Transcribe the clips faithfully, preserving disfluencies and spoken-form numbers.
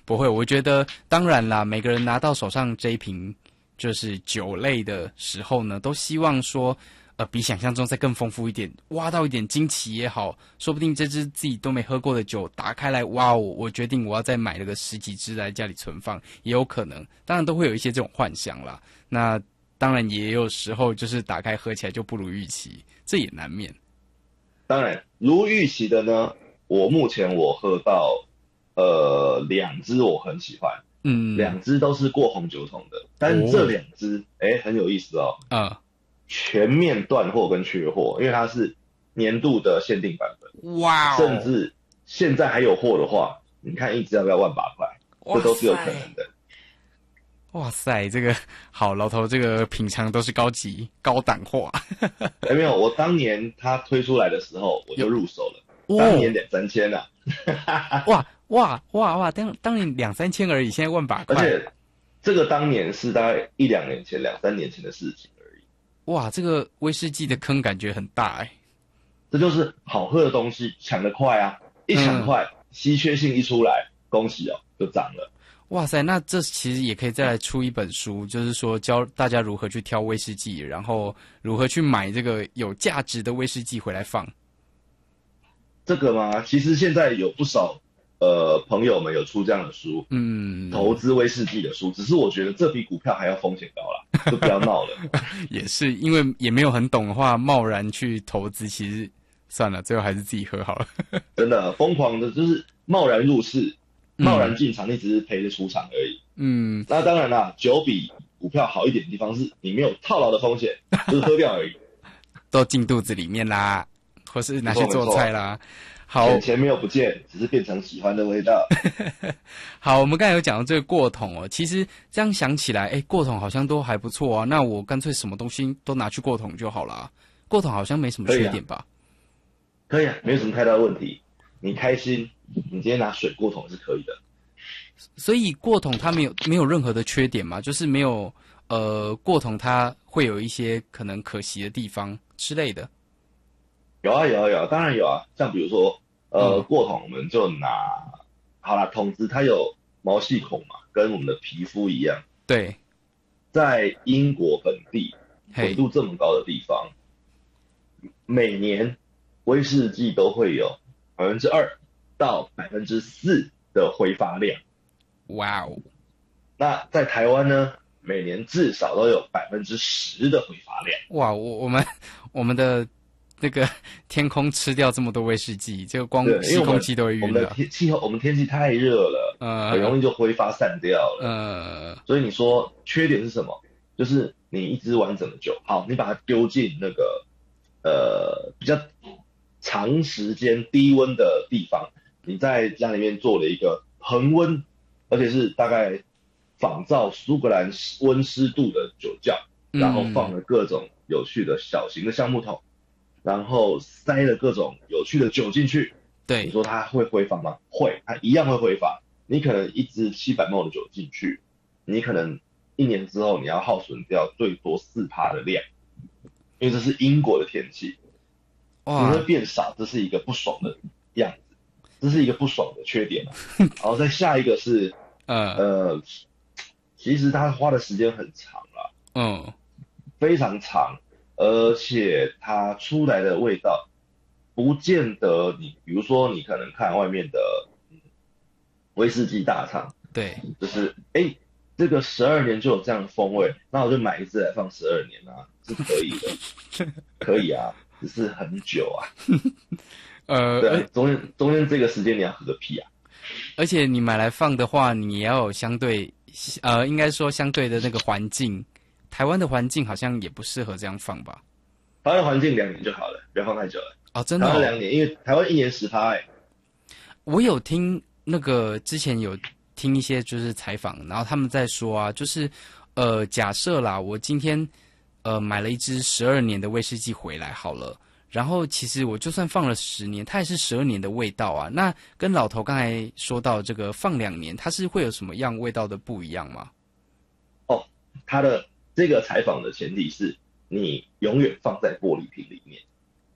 不会，我觉得当然啦，每个人拿到手上这一瓶就是酒类的时候呢，都希望说，呃，比想象中再更丰富一点，挖到一点惊奇也好，说不定这支自己都没喝过的酒打开来，哇哦，我决定我要再买了个十几支来家里存放，也有可能，当然都会有一些这种幻想啦。那当然也有时候就是打开喝起来就不如预期，这也难免。 当然，如预期的呢，我目前我喝到呃两支我很喜欢， 嗯， 两支都是过红酒桶的，但这两支哎很有意思哦， 嗯， 全面断货跟缺货，因为它是年度的限定版本， 哇哦， 甚至现在还有货的话，你看一支要不要万把块，这都是有可能的。 哇塞，这个好，老头这个品尝都是高级高档货啊。 哎，没有，我当年它推出来的时候我就入手了， 哦、 当年两三千啊。 哇哇哇哇，当当年两三千而已，现在万把块。 而且这个当年是大概一两年前、两三年前的事情而已。 哇，这个威士忌的坑感觉很大哎。 这就是好喝的东西抢得快啊，一抢快，嗯、稀缺性一出来，恭喜哦，就涨了。 哇塞，那这其实也可以再来出一本书，就是说教大家如何去挑威士忌，然后如何去买这个有价值的威士忌回来放。 这个吗？其实现在有不少呃朋友们有出这样的书， 嗯， 投资威士忌的书，只是我觉得这比股票还要风险高啦，就不要闹了。 也是因为也没有很懂的话，贸然去投资，其实算了，最后还是自己喝好了。 真的疯狂的，就是贸然入市。贸然进场，你只是赔着出场而已。嗯，那当然啦，酒比股票好一点的地方是你没有套牢的风险，就是喝掉而已， 都进肚子里面啦，或是拿去做菜啦。好， 钱钱没有不见，只是变成喜欢的味道。 好，我们刚才有讲到这个过桶哦，其实这样想起来，哎，过桶好像都还不错啊。那我干脆什么东西都拿去过桶就好了、啊，过桶好像没什么缺点吧？ 可以啊，可以啊，没有什么太大的问题。你开心，你今天拿水过桶是可以的。 所以过桶它没有没有任何的缺点嘛，就是没有呃过桶它会有一些可能可惜的地方之类的。 有啊有啊有啊，当然有啊。像比如说呃、嗯、过桶，我们就拿好啦，桶子它有毛细孔嘛，跟我们的皮肤一样。 对， 在英国本地纬度这么高的地方，每年威士忌都会有百分之二到百分之四的挥发量。 哇哦！ 那在台湾呢，每年至少都有百分之十的挥发量。 哇，我我们我们的那个天空吃掉这么多威士忌，这个光吸空气都会晕了。 我们的天气候，我们天气太热了，呃，很容易就挥发散掉了。呃，所以你说缺点是什么？就是你一支完整的酒，好，你把它丢进那个呃比较长时间低温的地方，你在家里面做了一个恒温，而且是大概仿照苏格兰温湿度的酒窖，然后放了各种有趣的小型的橡木桶，然后塞了各种有趣的酒进去。 对， 你说它会挥发吗？会，它一样会挥发。你可能一支七百 ml 的酒进去，你可能一年之后你要耗损掉最多 百分之四 的量，因为这是英国的天气。你会变少，这是一个不爽的样子，这是一个不爽的缺点、啊。然后再下一个是，呃呃，其实它花的时间很长了，嗯，非常长，而且它出来的味道，不见得你，比如说你可能看外面的、嗯、威士忌大厂， 对， 就是哎、欸，这个十二年就有这样的风味，那我就买一支来放十二年啊，是可以的，可以啊。只是很久啊，呃，对啊，中间中间这个时间你要喝个屁啊！ 而且你买来放的话，你也要有相对，呃，应该说相对的那个环境。台湾的环境好像也不适合这样放吧？ 台湾的环境两年就好了，不要放太久了。 哦，真的、哦？ 台湾两年，因为台湾一年十趴哎。 我有听那个之前有听一些就是采访，然后他们在说啊，就是呃，假设啦，我今天。呃，买了一支十二年的威士忌回来好了，然后其实我就算放了十年，它也是十二年的味道啊。那跟老头刚才说到这个放两年，它是会有什么样味道的不一样吗？ 哦，它的这个采访的前提是你永远放在玻璃瓶里面。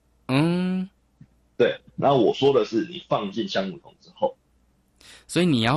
嗯，对。然后我说的是你放进橡木桶之后， 所以你要。